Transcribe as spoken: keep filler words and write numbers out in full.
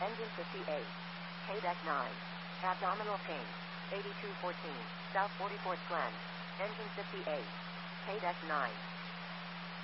Engine fifty-eight. K-Deck nine. Abdominal pain. eighty-two fourteen. South forty-fourth Glen. Engine fifty-eight. K-Deck nine.